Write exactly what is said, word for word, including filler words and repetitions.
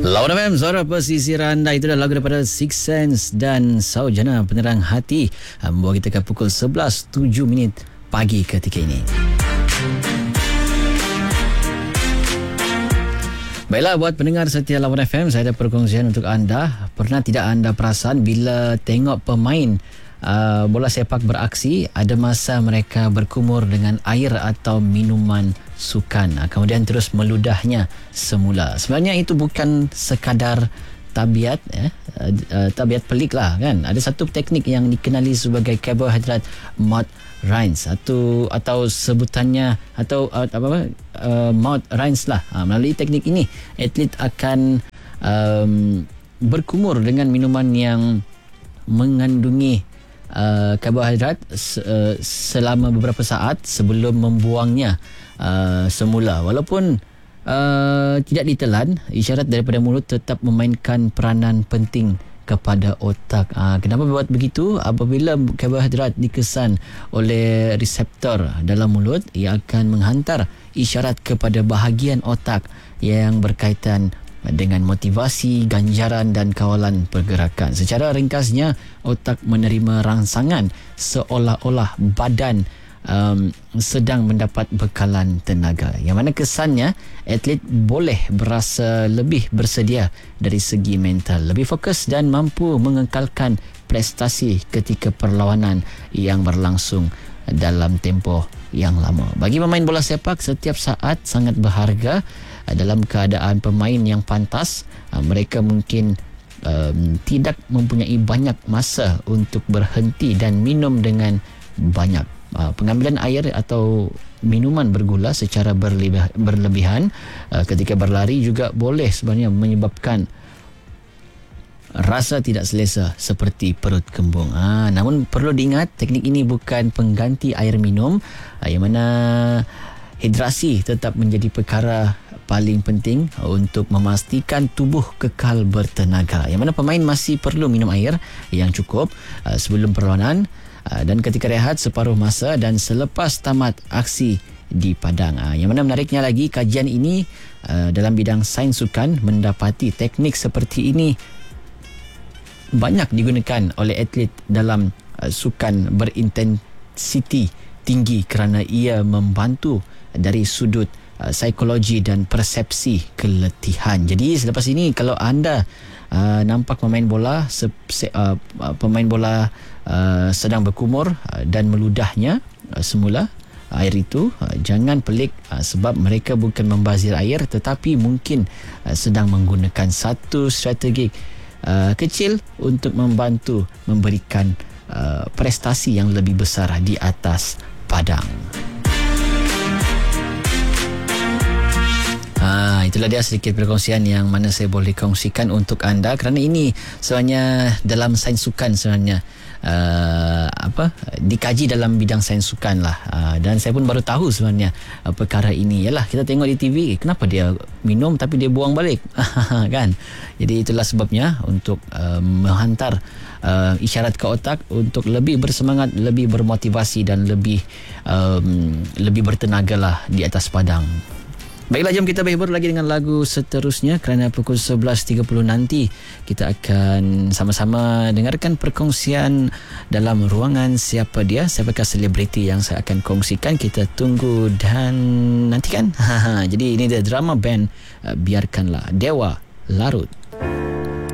Lawan F M, suara pesisir anda. Itu dah lagu daripada Six Sense dan Saujana Penerang Hati. Membawa kita ke pukul sebelas tujuh minit pagi ketika ini. Baiklah, buat pendengar setia Lawan F M, saya ada perkongsian untuk anda. Pernah tidak anda perasan bila tengok pemain uh, bola sepak beraksi, ada masa mereka berkumur dengan air atau minuman sukan, kemudian terus meludahnya semula. Sebenarnya itu bukan sekadar tabiat ya, uh, tabiat pelik lah kan. Ada satu teknik yang dikenali sebagai karbohidrat mouth rinse atau atau sebutannya atau uh, apa apa uh, mouth rinse lah. Uh, melalui teknik ini atlet akan um, berkumur dengan minuman yang mengandungi uh, karbohidrat uh, selama beberapa saat sebelum membuangnya Uh, semula. Walaupun uh, tidak ditelan, isyarat daripada mulut tetap memainkan peranan penting kepada otak. Uh, kenapa buat begitu? Apabila karbohidrat dikesan oleh reseptor dalam mulut, ia akan menghantar isyarat kepada bahagian otak yang berkaitan dengan motivasi, ganjaran dan kawalan pergerakan. Secara ringkasnya, otak menerima rangsangan seolah-olah badan Um, sedang mendapat bekalan tenaga, yang mana kesannya atlet boleh berasa lebih bersedia dari segi mental, lebih fokus dan mampu mengekalkan prestasi ketika perlawanan yang berlangsung dalam tempoh yang lama. Bagi pemain bola sepak, setiap saat sangat berharga. Dalam keadaan pemain yang pantas, mereka mungkin um, tidak mempunyai banyak masa untuk berhenti dan minum dengan banyak. Uh, pengambilan air atau minuman bergula secara berlebih, berlebihan uh, ketika berlari juga boleh sebenarnya menyebabkan rasa tidak selesa seperti perut kembung. Uh, namun perlu diingat, teknik ini bukan pengganti air minum, uh, yang mana hidrasi tetap menjadi perkara paling penting untuk memastikan tubuh kekal bertenaga, yang mana pemain masih perlu minum air yang cukup uh, sebelum perlawanan dan ketika rehat separuh masa dan selepas tamat aksi di padang. Yang mana menariknya lagi, kajian ini dalam bidang sains sukan mendapati teknik seperti ini banyak digunakan oleh atlet dalam sukan berintensiti tinggi kerana ia membantu dari sudut psikologi dan persepsi keletihan. Jadi selepas ini kalau anda Uh, nampak pemain bola se, se, uh, pemain bola uh, sedang berkumur uh, dan meludahnya uh, semula air itu, uh, jangan pelik uh, sebab mereka bukan membazir air, tetapi mungkin uh, sedang menggunakan satu strategi uh, kecil untuk membantu memberikan uh, prestasi yang lebih besar di atas padang. Ha, itulah dia sedikit perkongsian yang mana saya boleh kongsikan untuk anda, kerana ini sebenarnya dalam sains sukan sebenarnya uh, apa dikaji dalam bidang sains sukan lah, uh, dan saya pun baru tahu sebenarnya uh, perkara ini. Yalah, kita tengok di T V, eh, kenapa dia minum tapi dia buang balik kan. Jadi itulah sebabnya untuk uh, menghantar uh, isyarat ke otak untuk lebih bersemangat, lebih bermotivasi dan lebih um, lebih bertenaga lah di atas padang. Baiklah, jom kita berhibur lagi dengan lagu seterusnya, kerana pukul sebelas tiga puluh nanti kita akan sama-sama dengarkan perkongsian dalam ruangan Siapa Dia, siapakah selebriti yang saya akan kongsikan. Kita tunggu dan nantikan. Jadi ini dia drama band uh, Biarkanlah, Dewa Larut.